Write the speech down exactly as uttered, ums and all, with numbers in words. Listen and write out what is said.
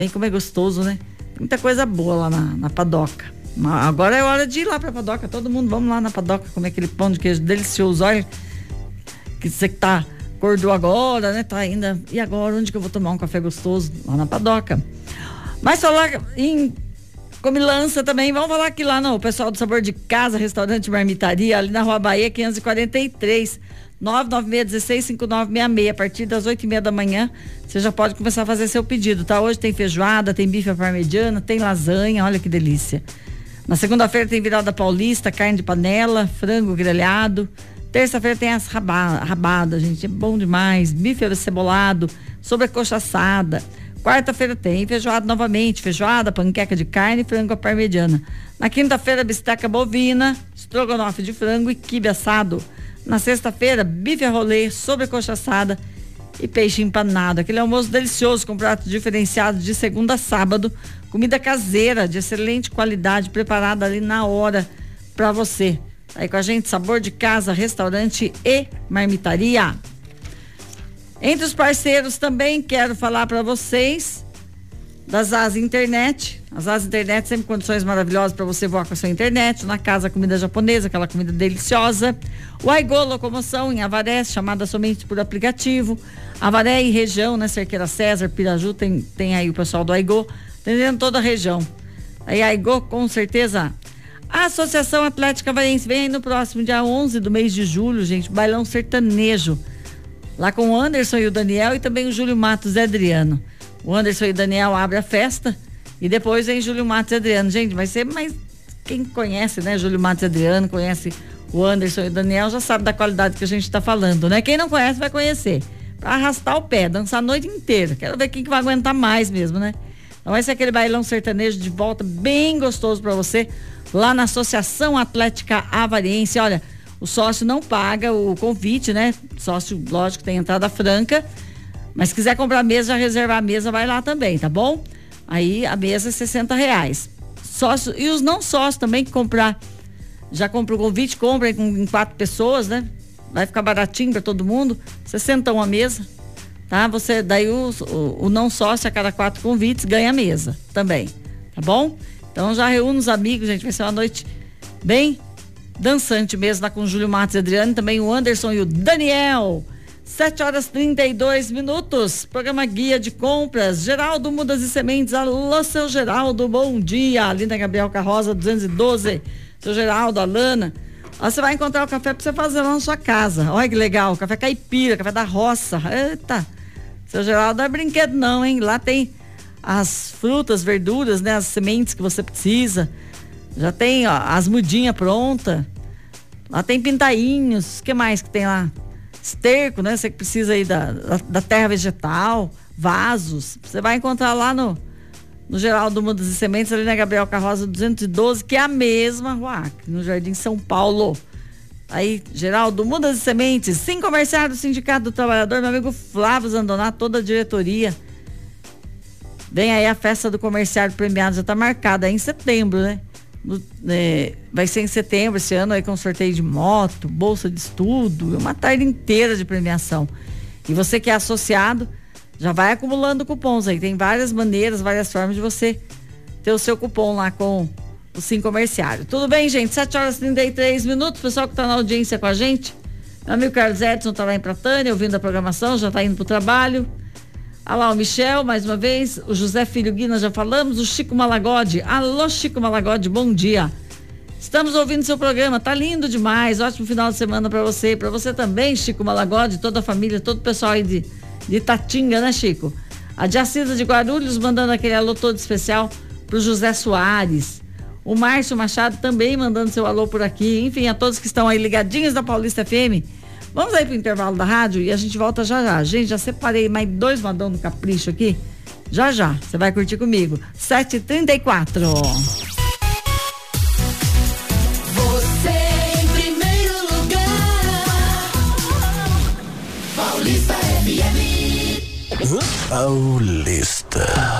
Vem como é gostoso, né? Tem muita coisa boa lá na, na padoca. Agora é hora de ir lá pra padoca. Todo mundo, vamos lá na padoca comer aquele pão de queijo delicioso. Olha, que você que tá, acordou agora, né? Tá ainda. E agora, onde que eu vou tomar um café gostoso? Lá na padoca. Mas falar em comilança também, vamos falar aqui lá no pessoal do Sabor de Casa, restaurante Marmitaria, ali na Rua Bahia, quinhentos e quarenta e três, nove nove seis um seis cinco nove seis seis. A partir das oito e meia da manhã, você já pode começar a fazer seu pedido, tá? Hoje tem feijoada, tem bife à parmegiana, tem lasanha, olha que delícia. Na segunda-feira tem virada paulista, carne de panela, frango grelhado. Terça-feira tem as rabadas, rabada, gente, é bom demais. Bife acebolado, sobrecoxa assada. Quarta-feira tem feijoada novamente, feijoada, panqueca de carne e frango à parmegiana. Na quinta-feira, bisteca bovina, estrogonofe de frango e quibe assado. Na sexta-feira, bife a rolê, sobrecoxa assada e peixe empanado. Aquele almoço delicioso com prato diferenciado de segunda a sábado. Comida caseira de excelente qualidade, preparada ali na hora para você. Aí com a gente, Sabor de Casa, restaurante e marmitaria. Entre os parceiros também quero falar para vocês das Asa Internet. As Asa Internet sempre condições maravilhosas para você voar com a sua internet. Na casa, comida japonesa, aquela comida deliciosa. O Aigô Locomoção em Avaré, chamada somente por aplicativo. Avaré e região, né? Cerqueira César, Piraju, tem, tem aí o pessoal do Aigô, atendendo toda a região. Aí a Aigô, com certeza. A Associação Atlética Avarense vem aí no próximo dia onze do mês de julho, gente, bailão sertanejo. Lá com o Anderson e o Daniel e também o Júlio Matos e Adriano. O Anderson e o Daniel abrem a festa e depois vem Júlio Matos e Adriano. Gente, vai ser mais... Quem conhece, né? Júlio Matos e Adriano, conhece o Anderson e o Daniel, já sabe da qualidade que a gente tá falando, né? Quem não conhece vai conhecer. Pra arrastar o pé, dançar a noite inteira. Quero ver quem que vai aguentar mais mesmo, né? Então vai ser aquele bailão sertanejo de volta, bem gostoso pra você, lá na Associação Atlética Avarense. Olha, o sócio não paga o convite, né? Sócio, lógico, tem entrada franca. Mas se quiser comprar mesa, já reservar a mesa, vai lá também, tá bom? Aí a mesa é sessenta reais. Sócio, e os não sócios também que comprar, já compra o convite, compra em, em quatro pessoas, né? Vai ficar baratinho para todo mundo. sessenta uma mesa, tá? Você, daí o, o, o não sócio a cada quatro convites ganha a mesa também, tá bom? Então já reúne os amigos, gente, vai ser uma noite bem dançante mesmo, lá com o Júlio Matos e Adriano, também o Anderson e o Daniel. sete horas e trinta e dois minutos, programa Guia de Compras, Geraldo Mudas e Sementes. Alô, seu Geraldo, bom dia. Ali na Gabriel Carroza, duzentos e doze. Seu Geraldo, Alana. Lá você vai encontrar o café pra você fazer lá na sua casa. Olha que legal, café caipira, café da roça. Eita, seu Geraldo não é brinquedo não, hein? Lá tem as frutas, verduras, né? As sementes que você precisa. Já tem, ó, as mudinhas prontas. Lá tem pintainhos. O que mais que tem lá? Esterco, né? Você que precisa aí da, da, da terra vegetal, vasos. Você vai encontrar lá no, no Geraldo Mudas e Sementes, ali na Gabriel Carroza duzentos e doze, que é a mesma rua, no Jardim São Paulo. Aí, Geraldo Mudas e Sementes, Sim Comerciário do Sindicato do Trabalhador, meu amigo Flávio Zandonato, toda a diretoria. Vem aí a festa do comerciário premiado, já tá marcada aí em setembro, né? No, é, vai ser em setembro esse ano aí com sorteio de moto, bolsa de estudo, uma tarde inteira de premiação. E você que é associado, já vai acumulando cupons aí. Tem várias maneiras, várias formas de você ter o seu cupom lá com o Sim Comerciário. Tudo bem, gente? sete horas e trinta e três minutos. Pessoal que tá na audiência com a gente, meu amigo Carlos Edson tá lá em Pratânia, ouvindo a programação, já tá indo pro trabalho. Olha lá o Michel, mais uma vez, o José Filho Guina, já falamos, o Chico Malagode. Alô, Chico Malagode, bom dia. Estamos ouvindo seu programa, tá lindo demais, ótimo final de semana para você, para você também, Chico Malagode, toda a família, todo o pessoal aí de, de Tatinga, né, Chico? A Diacisa de Guarulhos mandando aquele alô todo especial pro José Soares. O Márcio Machado também mandando seu alô por aqui, enfim, a todos que estão aí ligadinhos da Paulista F M. Vamos aí pro intervalo da rádio e a gente volta já já. Gente, já separei mais dois modão no capricho aqui. Já já, você vai curtir comigo. sete e trinta e quatro. Você em primeiro lugar. Paulista F M. Paulista.